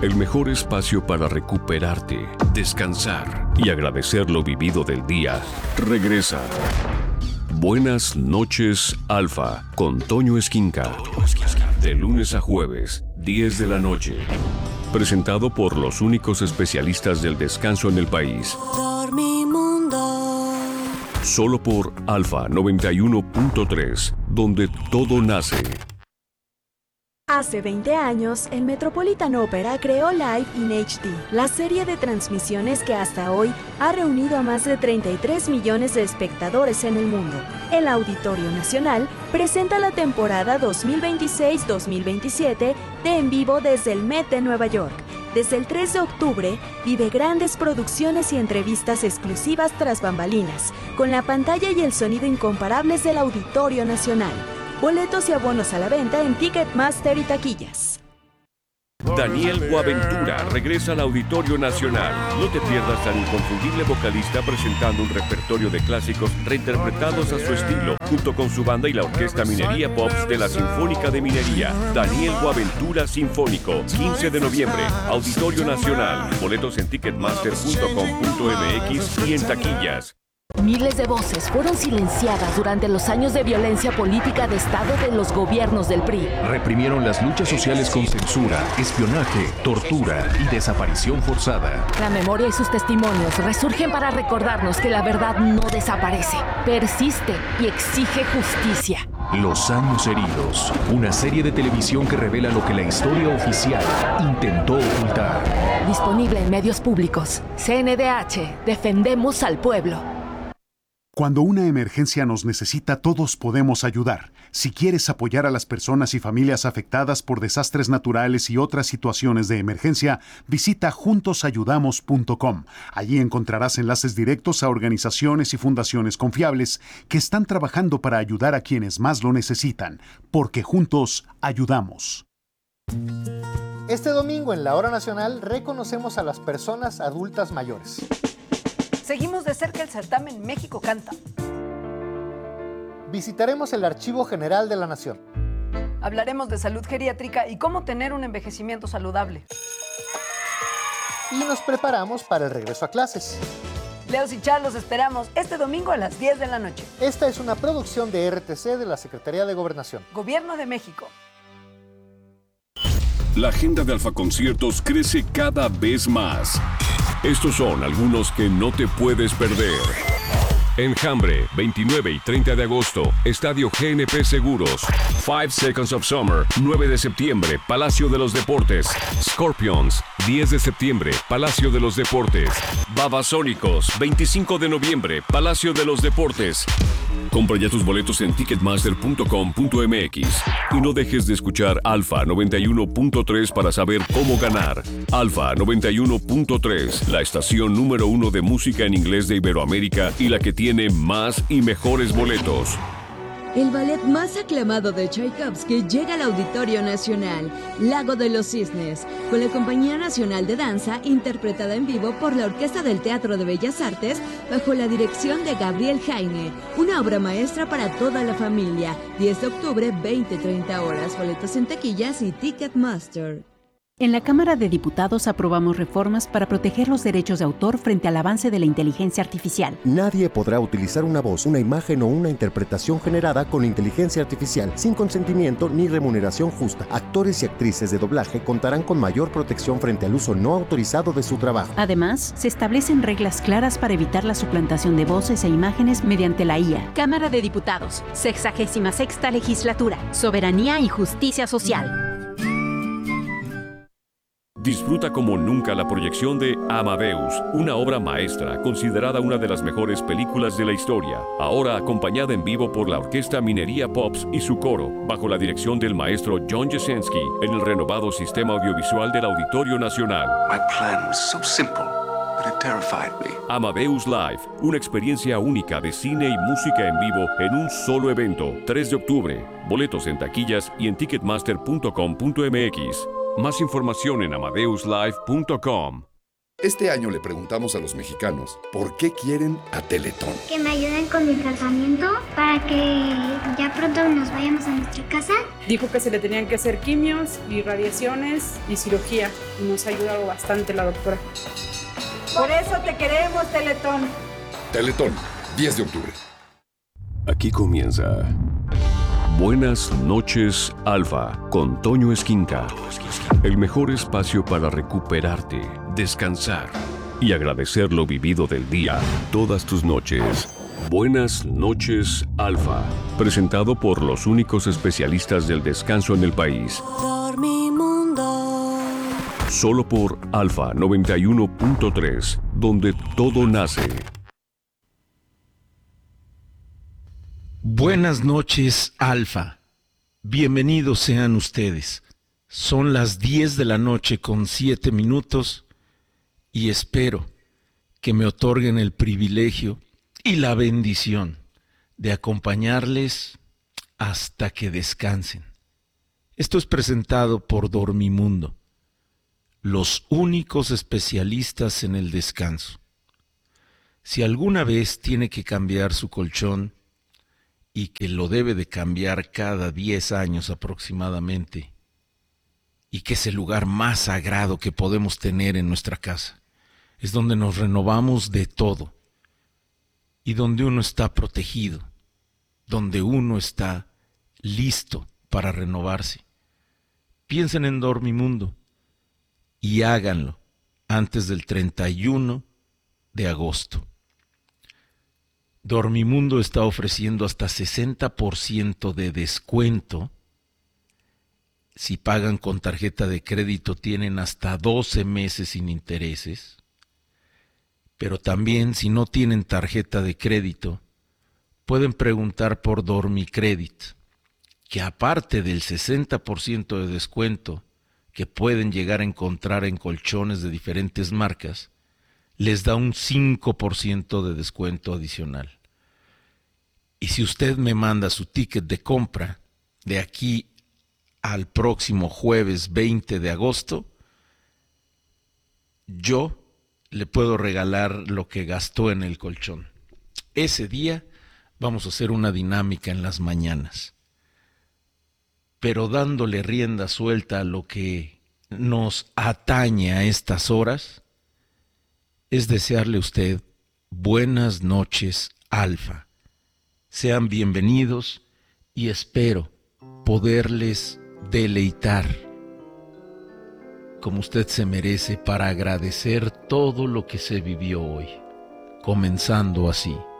el mejor espacio para recuperarte, descansar y agradecer lo vivido del día, regresa. Buenas noches, Alfa, con Toño Esquinca. De lunes a jueves, 10 de la noche. Presentado por los únicos especialistas del descanso en el país. Dormimundo. Solo por Alfa 91.3, donde todo nace. Hace 20 años, el Metropolitan Opera creó Live in HD, la serie de transmisiones que hasta hoy ha reunido a más de 33 millones de espectadores en el mundo. El Auditorio Nacional presenta la temporada 2026-2027 de En Vivo desde el Met de Nueva York. Desde el 3 de octubre, vive grandes producciones y entrevistas exclusivas tras bambalinas, con la pantalla y el sonido incomparables del Auditorio Nacional. Boletos y abonos a la venta en Ticketmaster y taquillas. Daniel Boaventura regresa al Auditorio Nacional. No te pierdas al inconfundible vocalista presentando un repertorio de clásicos reinterpretados a su estilo, junto con su banda y la Orquesta Minería Pops de la Sinfónica de Minería. Daniel Boaventura Sinfónico, 15 de noviembre, Auditorio Nacional. Boletos en ticketmaster.com.mx y en taquillas. Miles de voces fueron silenciadas durante los años de violencia política de Estado de los gobiernos del PRI. Reprimieron las luchas sociales con censura, espionaje, tortura y desaparición forzada. La memoria y sus testimonios resurgen para recordarnos que la verdad no desaparece, persiste y exige justicia. Los años heridos, una serie de televisión que revela lo que la historia oficial intentó ocultar. Disponible en medios públicos. CNDH, defendemos al pueblo. Cuando una emergencia nos necesita, todos podemos ayudar. Si quieres apoyar a las personas y familias afectadas por desastres naturales y otras situaciones de emergencia, visita juntosayudamos.com. Allí encontrarás enlaces directos a organizaciones y fundaciones confiables que están trabajando para ayudar a quienes más lo necesitan, porque juntos ayudamos. Este domingo en la Hora Nacional reconocemos a las personas adultas mayores. Seguimos de cerca el certamen México Canta. Visitaremos el Archivo General de la Nación. Hablaremos de salud geriátrica y cómo tener un envejecimiento saludable. Y nos preparamos para el regreso a clases. Leos y Char los esperamos este domingo a las 10 de la noche. Esta es una producción de RTC de la Secretaría de Gobernación. Gobierno de México. La agenda de Alfa Conciertos crece cada vez más. Estos son algunos que no te puedes perder. Enjambre, 29 y 30 de agosto, Estadio GNP Seguros. 5 Seconds of Summer, 9 de septiembre, Palacio de los Deportes. Scorpions, 10 de septiembre, Palacio de los Deportes. Babasónicos, 25 de noviembre, Palacio de los Deportes. Compra ya tus boletos en ticketmaster.com.mx y no dejes de escuchar Alfa 91.3 para saber cómo ganar. Alfa 91.3, la estación número 1 de música en inglés de Iberoamérica y la que tiene más y mejores boletos. El ballet más aclamado de Tchaikovsky llega al Auditorio Nacional, Lago de los Cisnes, con la Compañía Nacional de Danza, interpretada en vivo por la Orquesta del Teatro de Bellas Artes, bajo la dirección de Gabriel Jaime. Una obra maestra para toda la familia. 10 de octubre, 20-30 horas. Boletos en taquillas y Ticketmaster. En la Cámara de Diputados aprobamos reformas para proteger los derechos de autor frente al avance de la inteligencia artificial. Nadie podrá utilizar una voz, una imagen o una interpretación generada con inteligencia artificial sin consentimiento ni remuneración justa. Actores y actrices de doblaje contarán con mayor protección frente al uso no autorizado de su trabajo. Además, se establecen reglas claras para evitar la suplantación de voces e imágenes mediante la IA. Cámara de Diputados, 66ª Legislatura, Soberanía y Justicia Social. Disfruta como nunca la proyección de Amadeus, una obra maestra considerada una de las mejores películas de la historia, ahora acompañada en vivo por la Orquesta Minería Pops y su coro, bajo la dirección del maestro John Jasinski, en el renovado sistema audiovisual del Auditorio Nacional. My plan was so simple, but it terrified me. Amadeus Live, una experiencia única de cine y música en vivo en un solo evento, 3 de octubre. Boletos en taquillas y en ticketmaster.com.mx. Más información en amadeuslive.com. Este año le preguntamos a los mexicanos por qué quieren a Teletón. Que me ayuden con mi tratamiento para que ya pronto nos vayamos a nuestra casa. Dijo que se le tenían que hacer quimios y radiaciones y cirugía. Y nos ha ayudado bastante la doctora. Por eso te queremos, Teletón. Teletón, 10 de octubre. Aquí comienza Buenas noches, Alfa, con Toño Esquinca. El mejor espacio para recuperarte, descansar y agradecer lo vivido del día. Todas tus noches. Buenas noches, Alfa. Presentado por los únicos especialistas del descanso en el país. Dormimundo. Solo por Alfa 91.3, donde todo nace. Buenas noches, Alfa. Bienvenidos sean ustedes. Son las 10 de la noche con 7 minutos y espero que me otorguen el privilegio y la bendición de acompañarles hasta que descansen. Esto es presentado por Dormimundo, los únicos especialistas en el descanso. Si alguna vez tiene que cambiar su colchón, y que lo debe de cambiar cada 10 años aproximadamente, y que es el lugar más sagrado que podemos tener en nuestra casa. Es donde nos renovamos de todo, y donde uno está protegido, donde uno está listo para renovarse. Piensen en Dormimundo, y háganlo antes del 31 de agosto. Dormimundo está ofreciendo hasta 60% de descuento. Si pagan con tarjeta de crédito tienen hasta 12 meses sin intereses. Pero también si no tienen tarjeta de crédito, pueden preguntar por Dormicredit, que aparte del 60% de descuento que pueden llegar a encontrar en colchones de diferentes marcas, les da un 5% de descuento adicional. Y si usted me manda su ticket de compra de aquí al próximo jueves 20 de agosto, yo le puedo regalar lo que gastó en el colchón. Ese día vamos a hacer una dinámica en las mañanas, pero dándole rienda suelta a lo que nos atañe a estas horas, es desearle a usted buenas noches, Alfa. Sean bienvenidos y espero poderles deleitar como usted se merece para agradecer todo lo que se vivió hoy, comenzando así.